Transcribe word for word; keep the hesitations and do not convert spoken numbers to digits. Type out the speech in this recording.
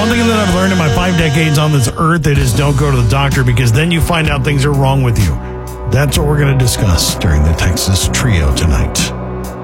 one thing that I've learned in my five decades on this earth, it is don't go to the doctor, because then you find out things are wrong with you. That's what we're going to discuss during the Texas Trio tonight.